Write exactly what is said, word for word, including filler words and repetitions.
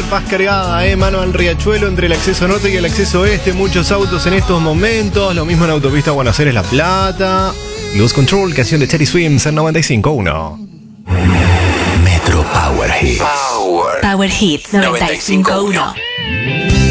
Paz cargada, eh, mano al riachuelo entre el acceso norte y el acceso oeste. Muchos autos en estos momentos. Lo mismo en autopista Buenos Aires La Plata. Lose Control, canción de Cherry Swims en noventa y cinco punto uno. Metro Power Hits. Power, Power Hits noventa y cinco punto uno.